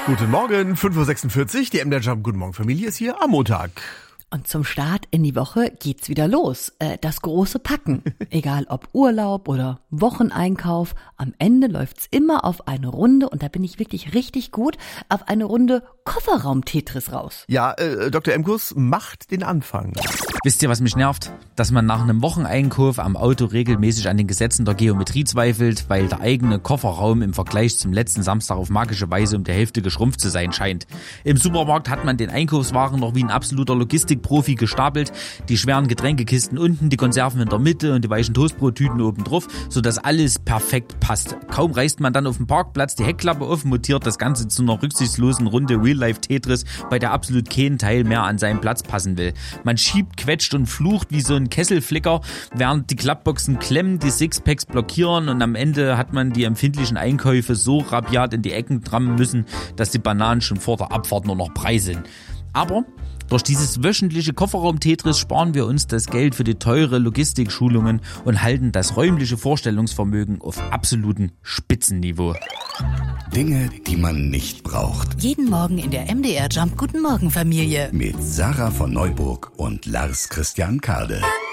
Guten Morgen, 5:46 Uhr, die MDR Jump Guten Morgen Familie ist hier am Montag. Und zum Start in die Woche geht's wieder los. Das große Packen. Egal ob Urlaub oder Wocheneinkauf, am Ende läuft's immer auf eine Runde, und da bin ich wirklich richtig gut, auf eine Runde Kofferraum-Tetris raus. Ja, Dr. Emkus macht den Anfang. Wisst ihr, was mich nervt? Dass man nach einem Wocheneinkauf am Auto regelmäßig an den Gesetzen der Geometrie zweifelt, weil der eigene Kofferraum im Vergleich zum letzten Samstag auf magische Weise um die Hälfte geschrumpft zu sein scheint. Im Supermarkt hat man den Einkaufswagen noch wie ein absoluter Logistikprofi gestapelt, die schweren Getränkekisten unten, die Konserven in der Mitte und die weichen Toastbrottüten oben drauf, sodass alles perfekt passt. Kaum reißt man dann auf dem Parkplatz die Heckklappe auf, mutiert das Ganze zu einer rücksichtslosen Runde Real-Life-Tetris, bei der absolut kein Teil mehr an seinen Platz passen will. Man schiebt, quetscht und flucht wie so ein Kesselflicker, während die Klappboxen klemmen, die Sixpacks blockieren, und am Ende hat man die empfindlichen Einkäufe so rabiat in die Ecken trammen müssen, dass die Bananen schon vor der Abfahrt nur noch Brei sind. Aber durch dieses wöchentliche Kofferraum-Tetris sparen wir uns das Geld für die teure Logistikschulungen und halten das räumliche Vorstellungsvermögen auf absolutem Spitzenniveau. Dinge, die man nicht braucht. Jeden Morgen in der MDR Jump Guten Morgen Familie. Mit Sarah von Neuburg und Lars Christian Kade.